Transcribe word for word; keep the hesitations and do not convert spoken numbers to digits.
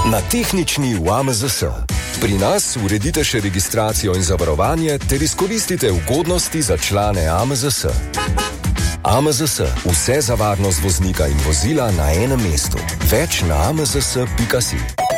Na tehnični v A M Z S. Pri nas uredite še registracijo in zavarovanje ter izkoristite ugodnosti za člane A M Z S. A M Z S. Vse za varnost voznika in vozila na enem mestu. Več na a m z s pika si.